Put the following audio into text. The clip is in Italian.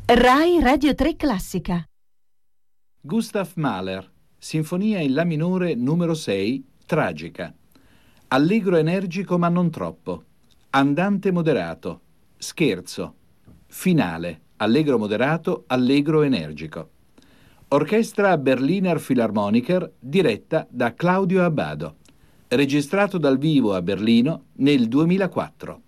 Rai Radio 3 Classica. Gustav Mahler, Sinfonia in La minore numero 6, tragica. Allegro energico ma non troppo. Andante moderato. Scherzo. Finale. Allegro moderato, allegro energico. Orchestra Berliner Philharmoniker diretta da Claudio Abbado. Registrato dal vivo a Berlino nel 2004.